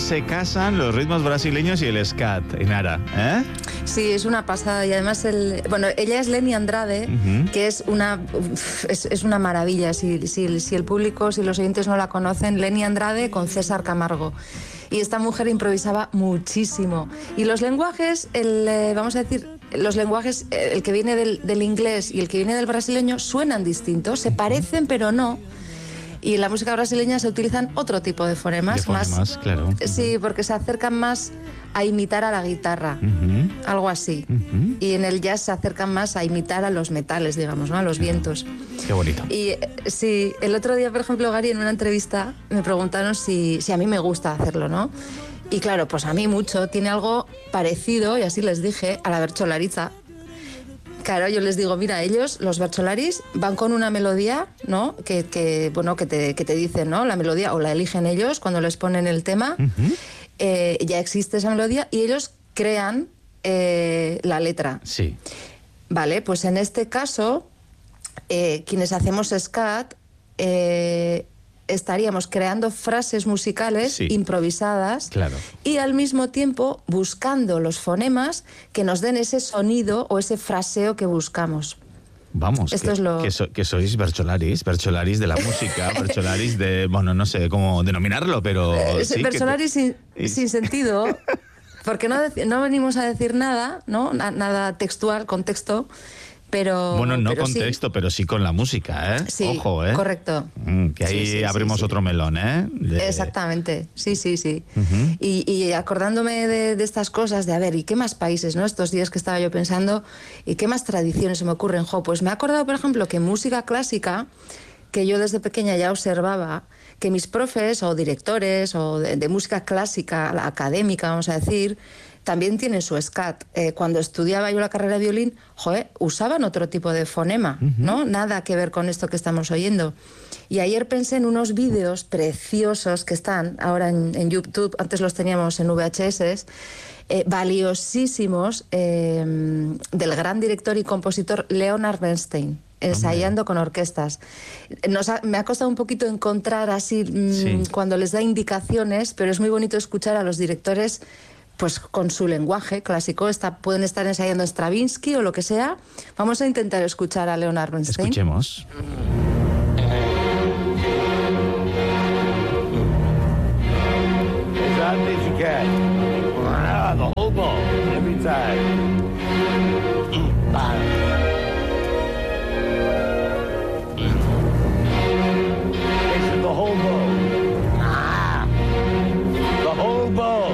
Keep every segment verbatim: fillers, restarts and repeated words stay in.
se casan los ritmos brasileños y el scat, Inara, ¿eh? Sí, es una pasada. Y además, el, bueno, ella es Leni Andrade, uh-huh. que es una, es, es una maravilla. Si, si, si el público, si los oyentes no la conocen, Leni Andrade con César Camargo. Y esta mujer improvisaba muchísimo. Y los lenguajes, el, eh, vamos a decir, los lenguajes, eh, el que viene del, del inglés y el que viene del brasileño, suenan distintos, se parecen pero no. Y en la música brasileña se utilizan otro tipo de fonemas. De fonemas, más, claro. Sí, porque se acercan más a imitar a la guitarra, uh-huh. algo así. Uh-huh. Y en el jazz se acercan más a imitar a los metales, digamos, ¿no? A los vientos. Qué bonito. Y sí, el otro día, por ejemplo, Gary, en una entrevista me preguntaron si, si a mí me gusta hacerlo, ¿no? Y claro, pues a mí mucho. Tiene algo parecido, y así les dije, a la bercholariza. Claro, yo les digo, mira, ellos, los bercholaris, van con una melodía, ¿no? Que, que bueno, que te, que te dicen, ¿no? La melodía, o la eligen ellos cuando les ponen el tema. Uh-huh. Eh, ya existe esa melodía y ellos crean eh, la letra. Sí. Vale, pues en este caso, eh, quienes hacemos scat, eh, estaríamos creando frases musicales sí. improvisadas claro. y al mismo tiempo buscando los fonemas que nos den ese sonido o ese fraseo que buscamos. Vamos, Esto que, es lo... que, so, que sois bercholaris, bercholaris de la música, bercholaris de, bueno, no sé cómo denominarlo, pero... Eh, sí bercholaris te... sin, sin sentido, porque no, no venimos a decir nada, ¿no? Nada textual, contexto. Pero, bueno, no pero contexto, sí. pero sí con la música, ¿eh? Sí, ojo, ¿eh? correcto. Mm, que ahí sí, sí, abrimos sí, otro sí. melón, ¿eh? De... Exactamente, sí, sí, sí. Uh-huh. Y, y acordándome de, de estas cosas, de a ver, ¿y qué más países, no? Estos días que estaba yo pensando, ¿y qué más tradiciones se me ocurren? Jo, pues me he acordado, por ejemplo, que música clásica, que yo desde pequeña ya observaba, que mis profes o directores o de, de música clásica, la académica, vamos a decir, también tienen su scat. Eh, cuando estudiaba yo la carrera de violín, joder, usaban otro tipo de fonema, uh-huh. ¿no? Nada que ver con esto que estamos oyendo. Y ayer pensé en unos vídeos preciosos que están ahora en, en YouTube, antes los teníamos en V H S, eh, valiosísimos, eh, del gran director y compositor Leonard Bernstein, ensayando con orquestas. Nos ha, me ha costado un poquito encontrar así, mmm, sí. cuando les da indicaciones, pero es muy bonito escuchar a los directores pues con su lenguaje clásico. Está, pueden estar ensayando Stravinsky o lo que sea. Vamos a intentar escuchar a Leonard Bernstein. Escuchemos. The whole ball, every time. It's the whole bow. Ah, the whole bow.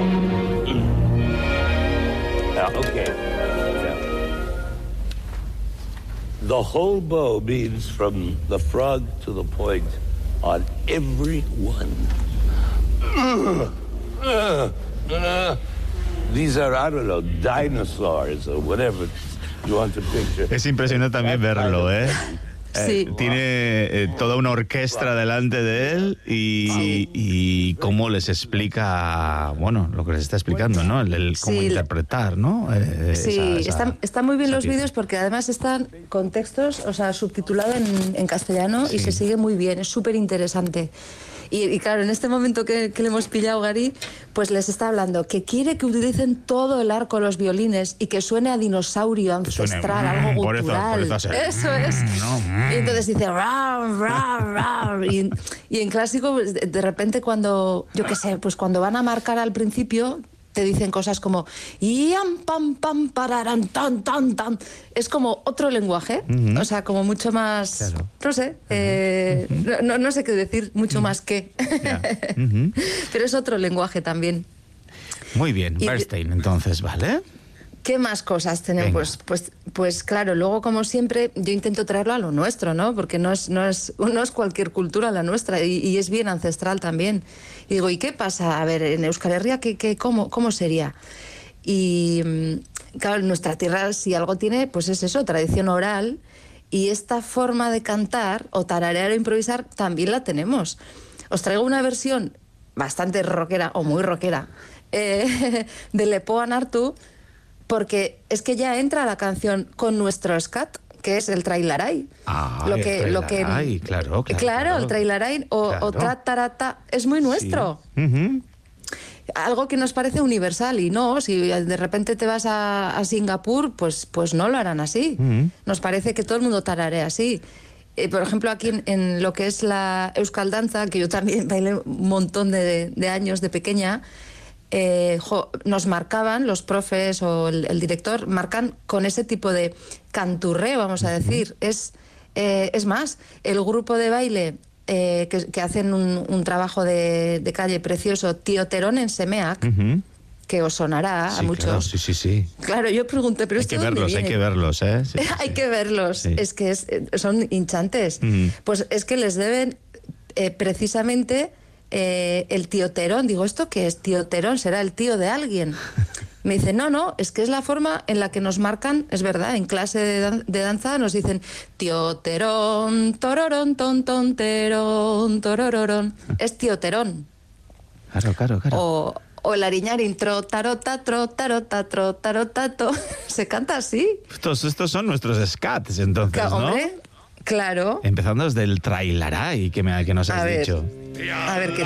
Uh, okay. Yeah. The whole bow means from the frog to the point on every one. Uh, uh, uh. These are, I don't know, dinosaurs or whatever you want to picture. Es impresionante también verlo, ¿eh? Sí. Eh, tiene eh, toda una orquesta delante de él y, sí. y cómo les explica, bueno, lo que les está explicando, ¿no? El, el cómo sí. interpretar, ¿no? Eh, sí, esa, esa, están, están muy bien los pieza. vídeos porque además están con textos, o sea, subtitulado en, en castellano sí. y se sigue muy bien, es súper interesante. Y, y claro, en este momento que, que le hemos pillado, Gary, pues les está hablando que quiere que utilicen todo el arco de los violines y que suene a dinosaurio ancestral, suene, algo mm, gutural. Por eso, por eso, eso es. Mm, no, mm. Y entonces dice, rar, rar, rar. Y, y en clásico, de repente cuando, yo qué sé, pues cuando van a marcar al principio, te dicen cosas como yam pam pam pararan tan tan tan. Es como otro lenguaje, uh-huh. o sea, como mucho más, claro. no sé, eh, uh-huh. no, no sé qué decir, mucho uh-huh. más que. Yeah. Uh-huh. Pero es otro lenguaje también. Muy bien, y, Bernstein, entonces, ¿vale? ¿Qué más cosas tenemos? Pues, pues, pues claro, luego como siempre yo intento traerlo a lo nuestro, ¿no? Porque no es, no es, no es cualquier cultura la nuestra y, y es bien ancestral también. Y digo, ¿y qué pasa? A ver, en Euskal Herria, ¿qué, qué, cómo, ¿cómo sería? Y claro, en nuestra tierra si algo tiene, pues es eso, tradición oral, y esta forma de cantar o tararear o improvisar también la tenemos. Os traigo una versión bastante rockera o muy rockera eh, de Lepoan Artu, porque es que ya entra la canción con nuestro scat, que es el trailaray. Ah, lo que, el trailaray, lo que, claro, claro. Claro, el trailaray o, claro. o tra, tarata, es muy nuestro. Sí. Uh-huh. algo que nos parece universal y no, si de repente te vas a, a Singapur, pues, pues no lo harán así. Uh-huh. Nos parece que todo el mundo tararea así. Eh, por ejemplo, aquí en, en lo que es la Euskal Danza, que yo también bailé un montón de, de años de pequeña, eh, jo, nos marcaban, los profes o el, el director, marcan con ese tipo de canturreo, vamos a decir. Uh-huh. Es, eh, es más, el grupo de baile eh, que, que hacen un, un trabajo de, de calle precioso, Tío Terón en Semeac, uh-huh. que os sonará sí, a muchos. Claro, sí, sí, sí. Claro, yo pregunté, pero hay esto que verlos, viene? hay que verlos, ¿eh? Sí, sí, hay sí. que verlos. Sí. Es que es, son hinchantes. Mm. Pues es que les deben eh, precisamente eh, el tío Terón. Digo, ¿esto qué es? Tío Terón, ¿será el tío de alguien? Me dice, no, no, es que es la forma en la que nos marcan, es verdad, en clase de, dan- de danza nos dicen tío Terón, tororón, ton, ton, terón, torororón. Es tío Terón. Claro, claro, claro. O... O el ariñarín, tro, tarota, tro, tarota, tro, tarotato. Se canta así. Estos, estos son nuestros scats, entonces, claro, ¿no? Hombre, claro. Empezando desde el trailaray que, me, que nos has a ver, dicho. A ver, ¿qué